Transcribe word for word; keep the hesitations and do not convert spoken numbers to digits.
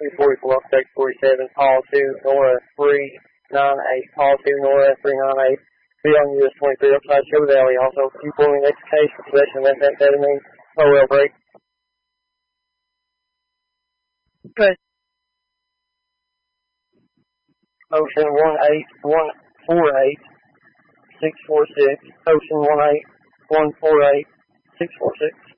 two forty-four, six forty-seven, call two, Nora three nine eight, call two, Nora three nine eight, be on U S twenty-three, outside Sugar Valley, also two point eight case for possession of methamphetamine, O L break. Good. Ocean one eight one four eight six four six, Ocean one eight one four eight six four six.